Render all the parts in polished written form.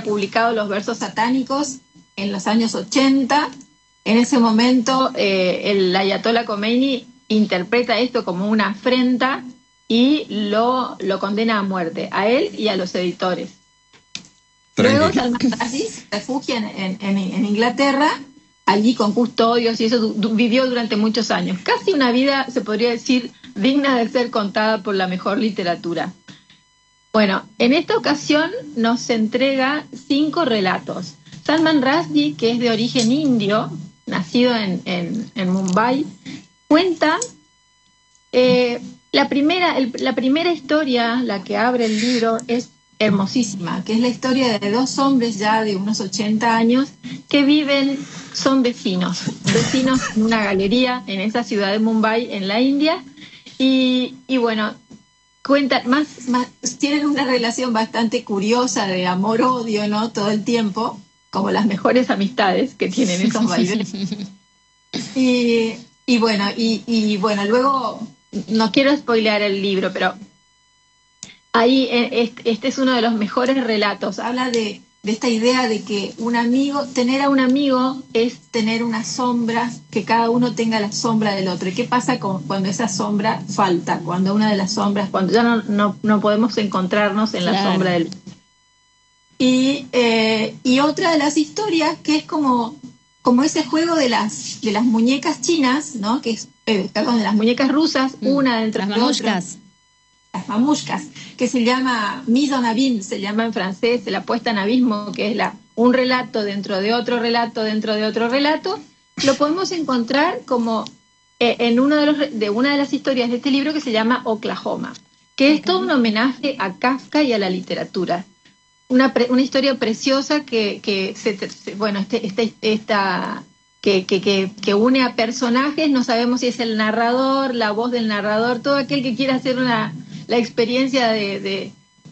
publicado los versos satánicos en los años 80. En ese momento el ayatolá Khomeini interpreta esto como una afrenta y lo condena a muerte, a él y a los editores. Luego Salman Rushdie se refugia en Inglaterra, allí con custodios, y eso vivió durante muchos años. Casi una vida, se podría decir, digna de ser contada por la mejor literatura. Bueno, en esta ocasión nos entrega 5 relatos. Salman Rushdie, que es de origen indio, nacido en Mumbai, cuenta la primera historia, la que abre el libro, es hermosísima, que es la historia de 2 hombres ya de unos 80 años que son vecinos en una galería en esa ciudad de Mumbai, en la India, y bueno, cuentan tienen una relación bastante curiosa de amor-odio, ¿no? Todo el tiempo, como las mejores amistades que tienen esos vaivenes. Y bueno, luego, no quiero spoilear el libro, pero ahí este es uno de los mejores relatos. Habla de esta idea de que tener a un amigo es tener una sombra, que cada uno tenga la sombra del otro. ¿Y qué pasa cuando esa sombra falta? Cuando una de las sombras, cuando ya no podemos encontrarnos en la sombra del otro. Y otra de las historias que es como ese juego de las muñecas chinas, ¿no? Que es, de las muñecas rusas, una dentro de otra. Las mamushkas, que se llama mise en abîme, se llama en francés, la puesta en abismo, que es un relato dentro de otro relato, dentro de otro relato. Lo podemos encontrar como en una de las historias de este libro, que se llama Oklahoma, que es todo un homenaje a Kafka y a la literatura. Una historia preciosa que une a personajes. No sabemos si es el narrador, la voz del narrador, todo aquel que quiera hacer la experiencia de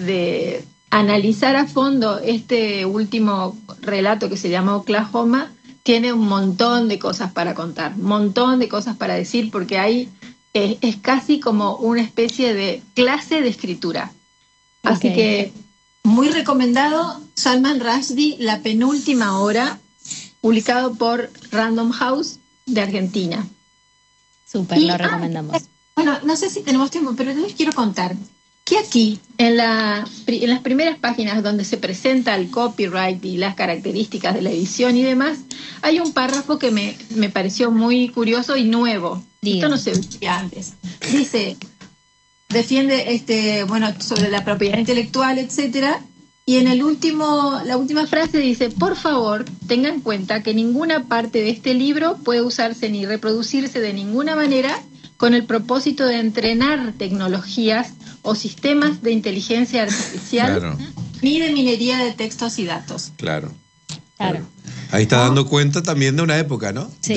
analizar a fondo este último relato, que se llama Oklahoma, tiene un montón de cosas para contar, un montón de cosas para decir, porque ahí es casi como una especie de clase de escritura. Así que muy recomendado, Salman Rushdie, La penúltima hora, publicado por Random House de Argentina. Súper, lo recomendamos. Bueno, no sé si tenemos tiempo, pero les quiero contar que aquí, en las primeras páginas donde se presenta el copyright y las características de la edición y demás, hay un párrafo que me pareció muy curioso y nuevo. Esto no se veía antes. Dice, defiende sobre la propiedad intelectual, etcétera, y en la última frase dice: por favor, tengan en cuenta que ninguna parte de este libro puede usarse ni reproducirse de ninguna manera con el propósito de entrenar tecnologías o sistemas de inteligencia artificial, ni de minería de textos y datos. Claro. Ahí está dando cuenta también de una época, ¿no? Sí.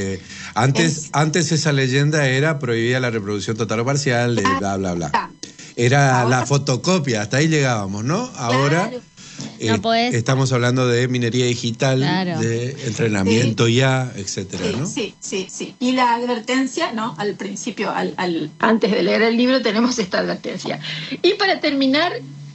Antes esa leyenda era prohibida la reproducción total o parcial, de bla, bla, bla. Era la fotocopia, hasta ahí llegábamos, ¿no? Ahora estamos hablando de minería digital, de entrenamiento etcétera, ¿no? Sí. Y la advertencia, ¿no? Al principio, antes de leer el libro, tenemos esta advertencia. Y para terminar,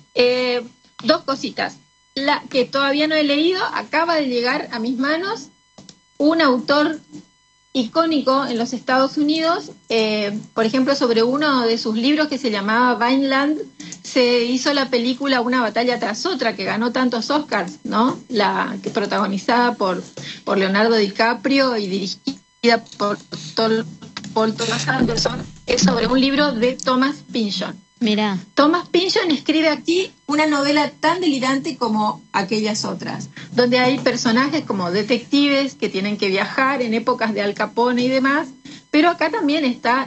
2 cositas. La que todavía no he leído, acaba de llegar a mis manos un autor icónico en los Estados Unidos, por ejemplo, sobre uno de sus libros que se llamaba Vineland, se hizo la película Una batalla tras otra, que ganó tantos Oscars, ¿no? Que protagonizada por Leonardo DiCaprio y dirigida por Paul Thomas Anderson, es sobre un libro de Thomas Pynchon. Mirá. Thomas Pynchon escribe aquí una novela tan delirante como aquellas otras, donde hay personajes como detectives que tienen que viajar en épocas de Al Capone y demás, pero acá también está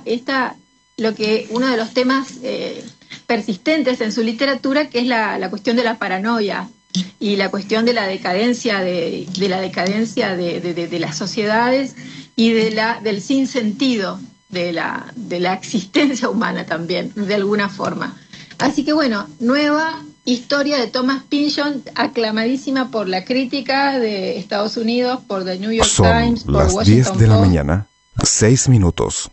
uno de los temas persistentes en su literatura, que es la cuestión de la paranoia y la cuestión de la decadencia de las sociedades y del sinsentido de la existencia humana también, de alguna forma. Así que bueno, nueva historia de Thomas Pynchon, aclamadísima por la crítica de Estados Unidos, por The New York Times, por Washington Post. Son las 10 de la mañana, 6 minutos.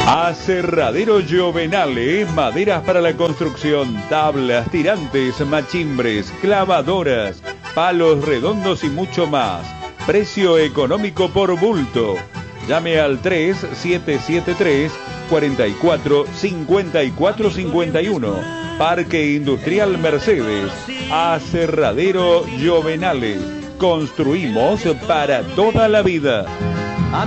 Aserradero Giovenale, maderas para la construcción, tablas, tirantes, machimbres, clavadoras, palos redondos y mucho más. Precio económico por bulto. Llame al 3773 44 54 51. Parque Industrial Mercedes. Aserradero Giovenale. Construimos para toda la vida.